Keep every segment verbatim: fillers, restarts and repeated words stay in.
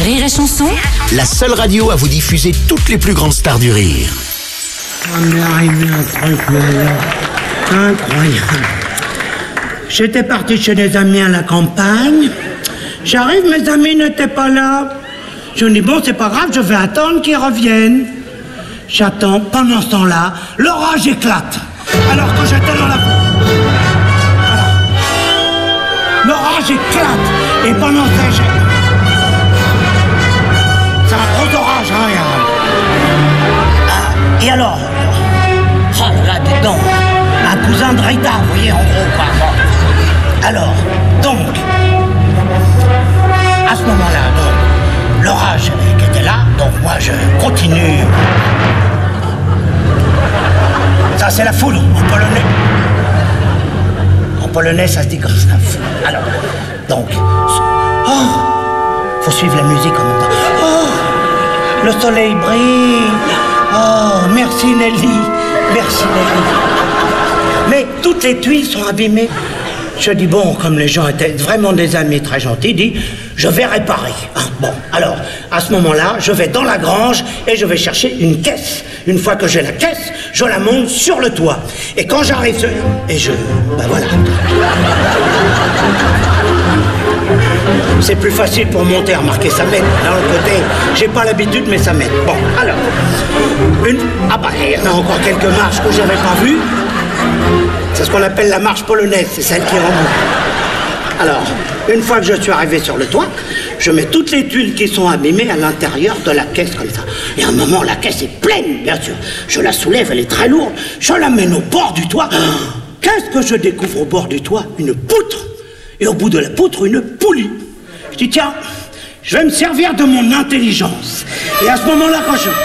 Rire et Chanson, la seule radio à vous diffuser toutes les plus grandes stars du rire. Ça m'est arrivé un truc, mais alors, incroyable. J'étais parti chez des amis à la campagne. J'arrive, mes amis n'étaient pas là. Je me dis, bon, c'est pas grave, je vais attendre qu'ils reviennent. J'attends. Pendant ce temps-là, l'orage éclate. Alors que j'étais dans la... Voilà. L'orage éclate. Et pendant ce temps, j'ai... C'est un gros orage, hein, regarde. Ah, et alors? Oh là là, dis donc. Un cousin de Rita, vous voyez, en gros, quoi. Bon. Alors, donc... À ce moment-là, donc, l'orage qui était là, donc moi je continue. Ça c'est la foule en polonais. En polonais ça se dit comme ça. Alors, donc, oh, faut suivre la musique en même temps. Oh, le soleil brille. Oh, merci Nelly, merci Nelly. Mais toutes les tuiles sont abîmées. Je dis, bon, comme les gens étaient vraiment des amis très gentils, dit, je vais réparer. Ah, bon, alors, à ce moment-là, je vais dans la grange et je vais chercher une caisse. Une fois que j'ai la caisse, je la monte sur le toit. Et quand j'arrive sur... Et je... Ben voilà. C'est plus facile pour monter, remarquez, ça m'aide. D'un autre côté, j'ai pas l'habitude, mais ça m'aide. Bon, alors, une... Ah bah, il y en a encore quelques marches que j'avais pas vues. C'est ce qu'on appelle la marche polonaise, c'est celle qui remonte. Alors, une fois que je suis arrivé sur le toit, je mets toutes les tuiles qui sont abîmées à l'intérieur de la caisse comme ça. Et à un moment, la caisse est pleine, bien sûr. Je la soulève, elle est très lourde. Je l'amène au bord du toit. Qu'est-ce que je découvre au bord du toit? Une poutre. Et au bout de la poutre, une poulie. Je dis, tiens, je vais me servir de mon intelligence. Et à ce moment-là, quand je...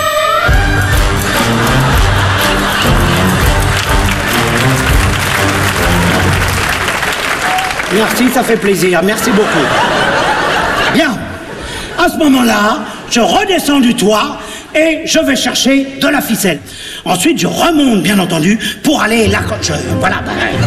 Merci, ça fait plaisir. Merci beaucoup. Bien. À ce moment-là, je redescends du toit et je vais chercher de la ficelle. Ensuite, je remonte, bien entendu, pour aller là. Je, voilà.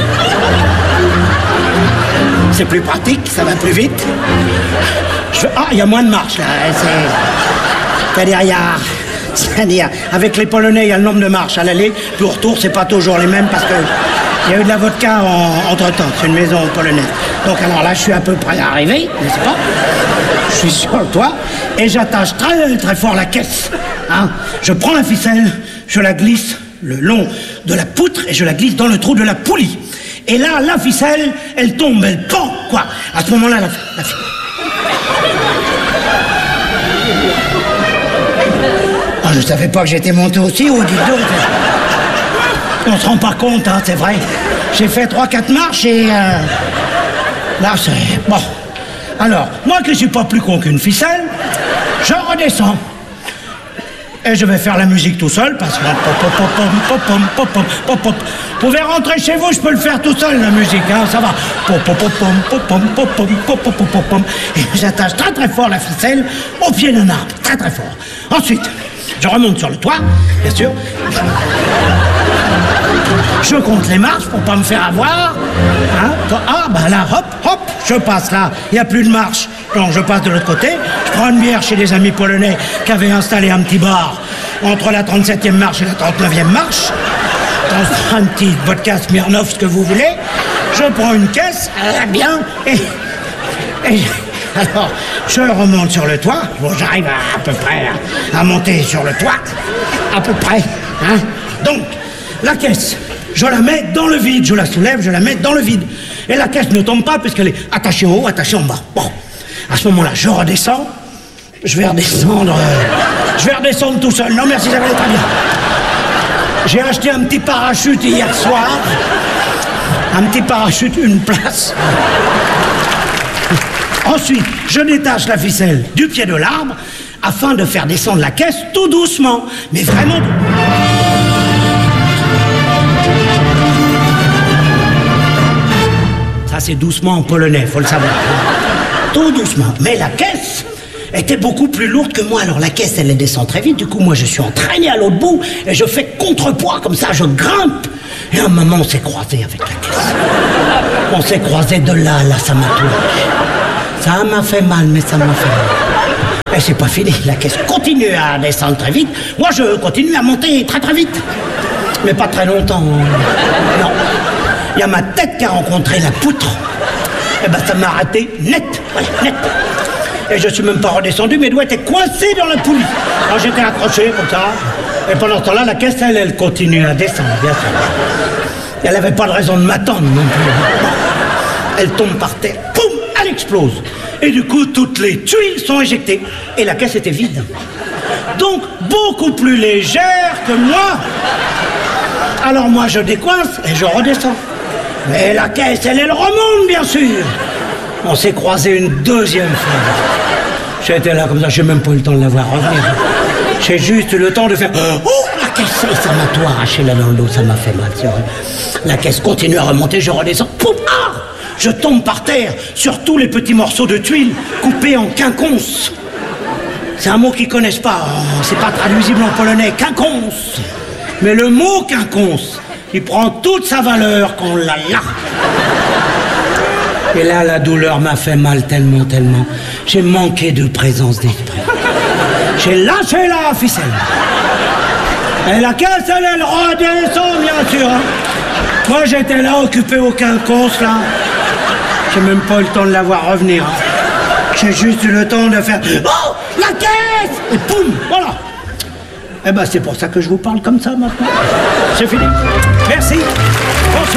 C'est plus pratique, ça va plus vite. Je, ah, il y a moins de marche là. C'est-à-dire, il y a... C'est-à-dire, avec les Polonais, il y a le nombre de marches à l'aller, puis au retour, c'est pas toujours les mêmes parce que il y a eu de la vodka en, entre-temps. C'est une maison polonaise. Donc alors là, je suis à peu près arrivé, n'est-ce pas? Je suis sur le toit et j'attache très très fort la caisse. Hein? Je prends la ficelle, je la glisse le long de la poutre et je la glisse dans le trou de la poulie. Et là, la ficelle, elle tombe, elle pend, quoi. À ce moment-là, la, la ficelle... Oh, je savais pas que j'étais monté aussi haut, dis donc. On se rend pas compte, hein, c'est vrai. J'ai fait trois quatre marches et... Euh... Là, c'est... Bon. Alors, moi qui suis pas plus con qu'une ficelle, je redescends. Et je vais faire la musique tout seul, parce que... Vous pouvez rentrer chez vous, je peux le faire tout seul, la musique, hein, ça va. Et j'attache très très fort la ficelle au pied d'un arbre, très très fort. Ensuite, je remonte sur le toit, bien sûr. Je compte les marches pour pas me faire avoir. Hein? Ah, bah là, hop, hop, je passe là. Il n'y a plus de marche. Donc je passe de l'autre côté. Je prends une bière chez des amis polonais qui avaient installé un petit bar entre la trente-septième marche et la trente-neuvième marche. Dans un petit vodka Smirnoff, ce que vous voulez. Je prends une caisse, euh, bien, et... et alors, je remonte sur le toit. Bon, j'arrive à, à peu près à, à monter sur le toit. À peu près. Hein? Donc, la caisse, je la mets dans le vide. Je la soulève, je la mets dans le vide. Et la caisse ne tombe pas puisqu'elle est attachée en haut, attachée en bas. Bon, à ce moment-là, je redescends. Je vais redescendre... Euh, je vais redescendre tout seul. Non, merci, ça va aller très bien. J'ai acheté un petit parachute hier soir. Un petit parachute, une place. Ensuite, je détache la ficelle du pied de l'arbre afin de faire descendre la caisse tout doucement. Mais vraiment... Ça, c'est doucement en polonais, faut le savoir. Tout doucement. Mais la caisse était beaucoup plus lourde que moi. Alors la caisse, elle descend très vite. Du coup, moi, je suis entraîné à l'autre bout et je fais contrepoids comme ça, je grimpe. Et à un moment, on s'est croisé avec la caisse. On s'est croisé de là, là, ça m'a touché. Ça m'a fait mal, mais ça m'a fait mal. Et c'est pas fini. La caisse continue à descendre très vite. Moi, je continue à monter très très vite. Mais pas très longtemps. Non. Il y a ma tête qui a rencontré la poutre. Et ben, ça m'a raté net. Ouais, net. Et je suis même pas redescendu, mes doigts étaient coincés dans la poulie. Alors j'étais accroché comme ça. Et pendant ce temps-là, la caisse, elle, elle continue à descendre, bien sûr. Elle n'avait pas de raison de m'attendre non plus. Elle tombe par terre, poum, elle explose. Et du coup, toutes les tuiles sont éjectées. Et la caisse était vide. Donc, beaucoup plus légère que moi. Alors moi, je décoince et je redescends. Mais la caisse, elle, elle remonte, bien sûr. On s'est croisés une deuxième fois. J'étais là comme ça, j'ai même pas eu le temps de la voir revenir. J'ai juste eu le temps de faire... Oh, la caisse, et ça m'a tout arraché là dans le dos, ça m'a fait mal, c'est vrai. La caisse continue à remonter, je redescends. Poum, ah, je tombe par terre sur tous les petits morceaux de tuiles coupés en quinconce. C'est un mot qu'ils connaissent pas, c'est pas traduisible en polonais, quinconce. Mais le mot quinconce, il prend toute sa valeur quand on l'a là. Et là, la douleur m'a fait mal tellement, tellement. J'ai manqué de présence d'esprit. J'ai lâché la ficelle. Et la caisse, elle, elle redescend, bien sûr. Hein. Moi, j'étais là, occupé au quinconce, là. J'ai même pas eu le temps de la voir revenir. Hein. J'ai juste eu le temps de faire... Oh, la caisse! Et poum, voilà. Eh ben, c'est pour ça que je vous parle comme ça, maintenant. C'est fini. Merci.